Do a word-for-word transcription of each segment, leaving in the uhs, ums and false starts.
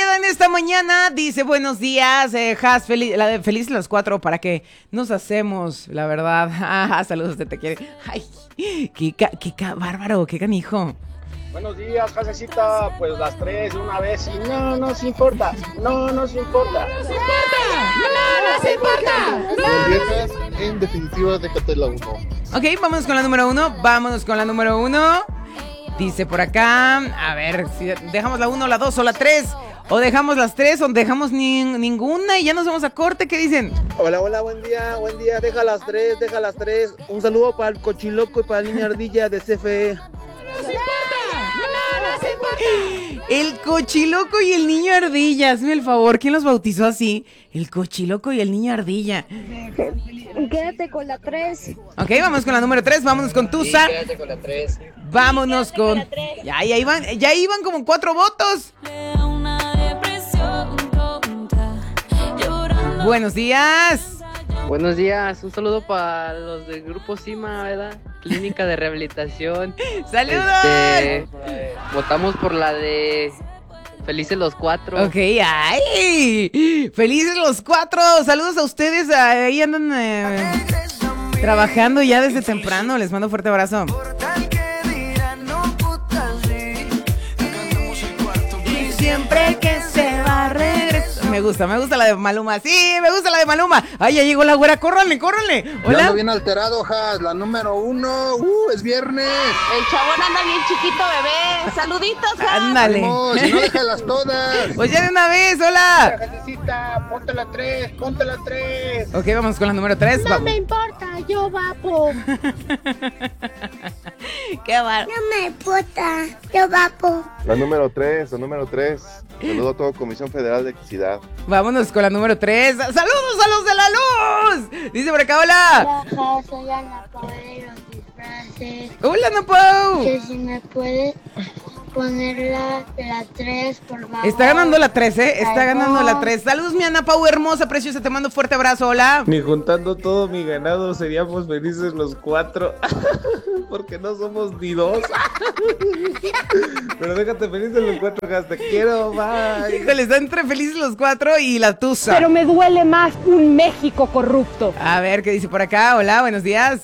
queda en esta mañana. Dice, buenos días, eh, Has, feliz, la de feliz los cuatro, para que nos hacemos, la verdad. Ah, saludos, te, te quiere. Ay, qué, ca, qué ca, bárbaro, qué canijo. Buenos días, Jasecita. Pues las tres de una vez y no nos importa. No nos importa. ¡No nos importa! ¡No nos importa! Los viernes, en definitiva, déjate la uno. Ok, vámonos con la número uno. Vámonos con la número uno. Dice por acá, a ver, si dejamos la uno, la dos o la tres. O dejamos las tres o dejamos ni, ninguna y ya nos vamos a corte. ¿Qué dicen? Hola, hola, buen día, buen día. Deja las tres, deja las tres. Un saludo para el cochiloco y para la niña ardilla de C F E. ¡No nos importa! ¡No nos importa! El cochiloco y el niño ardilla. Hazme el favor, ¿quién los bautizó así? El cochiloco y el niño ardilla. Quédate con la tres. Ok, vamos con la número tres. Vámonos con Tusa. Sí, quédate con la tres. Vámonos con... Ya, ya iban, ya iban como cuatro votos. Buenos días. Buenos días, un saludo para los del grupo CIMA, ¿verdad? Clínica de Rehabilitación. ¡Saludos! Este, votamos por la de Felices los Cuatro. Ok, ¡ay! ¡Felices los cuatro! Saludos a ustedes, ahí andan eh, trabajando ya desde temprano. Les mando un fuerte abrazo. Y siempre que se va regreso. Me gusta, me gusta la de Maluma. Sí, me gusta la de Maluma. Ay, ya llegó la güera. Córranle, córranle. Ya Hola. ando bien alterado, Has. La número uno. Uh, es viernes. El chabón anda bien chiquito, bebé. Saluditos, Has. Ándale. Vamos, si no, déjalas todas. Pues ya de una vez, hola. Jasecita, ponte la tres, ponte la tres. Ok, vamos con la número tres. No me importa, yo vapo. Qué bar. No me importa, yo vapo. La número tres, la número tres. Saludo a toda Comisión Federal de Electricidad. Vámonos con la número tres. ¡Saludos a los de la luz! Dice por acá, hola. Hola, soy Ana Paola de los disfraces. Hola, Napau. Que si me puede poner la, la tres, por favor. Está ganando la tres, ¿eh? Está Ay, ganando no. la tres. Saludos, mi Ana Pau, hermosa, preciosa. Te mando fuerte abrazo, hola. Ni juntando todo mi ganado seríamos felices los cuatro. Porque no somos ni dos. Pero déjate felices los cuatro, Has. Te quiero, bye. Híjole, está entre felices los cuatro y la tusa. Pero me duele más un México corrupto. A ver, ¿qué dice por acá? Hola, buenos días.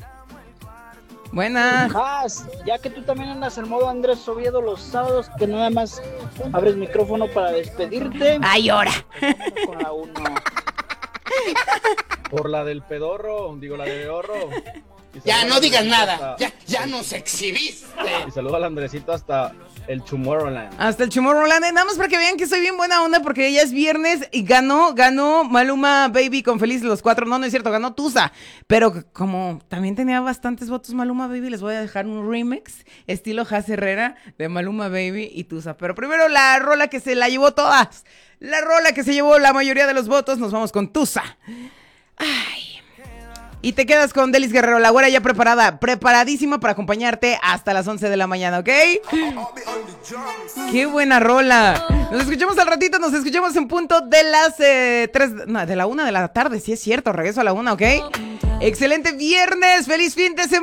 Buenas. Has, ya que tú también andas en modo Andrés Oviedo los sábados, que nada más abres micrófono para despedirte. Ay, ahora. Con la uno. Por la del pedorro, digo la de Beorro. Ya no digas nada. Ya, ya nos exhibiste. Y saludo al Andresito hasta el Tomorrowland. Hasta el Tomorrowland. Nada más para que vean que soy bien buena onda porque ya es viernes y ganó, ganó Maluma Baby con Felices los Cuatro. No, no es cierto, ganó Tusa. Pero como también tenía bastantes votos Maluma Baby, les voy a dejar un remix estilo Has Herrera de Maluma Baby y Tusa. Pero primero la rola que se la llevó todas. La rola que se llevó la mayoría de los votos. Nos vamos con Tusa. Ay. Y te quedas con Delis Guerrero, la güera ya preparada, preparadísima para acompañarte hasta las once de la mañana, ¿ok? ¡Qué buena rola! Nos escuchamos al ratito, nos escuchamos en punto de las eh, tres, no, de la una de la tarde, sí es cierto, regreso a la una, ¿ok? Excelente viernes, feliz fin de semana.